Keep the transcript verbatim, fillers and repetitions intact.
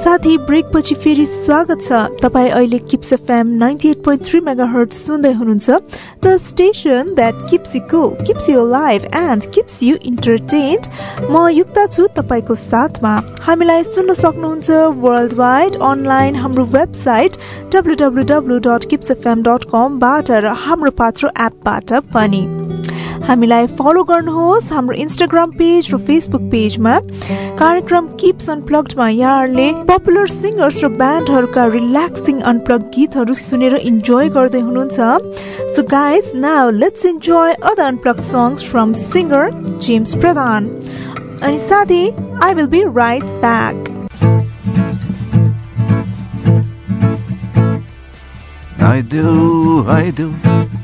साथी ब्रेकपछि फेरि स्वागत छ। तपाईँ अहिले kips FM ninety at point three megahertz सुन्दै हुनुहुन्छ, the station that kips you cool, kips you live and kips you इन्टरटेन्ड। म युक्ता छु तपाईको साथमा। हामीलाई सुन्न सक्नुहुन्छ वर्ल्ड वाइड अनलाइन हाम्रो website W W W dot kips FM dot कम बाट र हाम्रो पात्रो एपबाट पनि। हामीलाई फलो गर्नुहोस् हाम्रो इन्स्टाग्राम पेज र फेसबुक पेजमा। कार्यक्रम किप्स अनप्लग्डमा यहाँहरूले पपुलर सिंगर्स र ब्यान्डहरूका रिल्याक्सिङ अनप्लग गीतहरू सुनेर इन्जोय गर्दै हुनुहुन्छ। So guys, now let's enjoy other unplug songs from singer James प्रधान। अनि साथी, I will be right back. I do, I do